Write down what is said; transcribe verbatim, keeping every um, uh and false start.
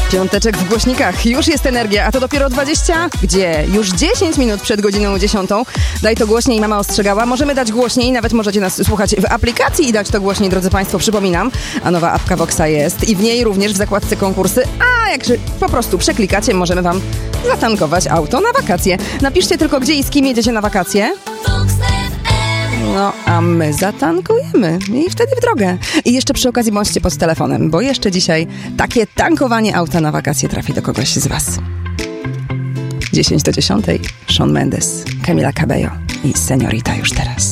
Piąteczek w głośnikach. Już jest energia, a to dopiero dwadzieścia? Gdzie? Już dziesięć minut przed godziną dziesiątą. Daj to głośniej, mama ostrzegała. Możemy dać głośniej, nawet możecie nas słuchać w aplikacji i dać to głośniej, drodzy Państwo, przypominam. A nowa apka Voxa jest i w niej również w zakładce konkursy. A jak po prostu przeklikacie, możemy Wam zatankować auto na wakacje. Napiszcie tylko, gdzie i z kim jedziecie na wakacje. No, a my zatankujemy i wtedy w drogę. I jeszcze przy okazji bądźcie pod telefonem, bo jeszcze dzisiaj takie tankowanie auta na wakacje trafi do kogoś z Was. dziesięć do dziesiątej. Shawn Mendes, Camila Cabello i Señorita już teraz.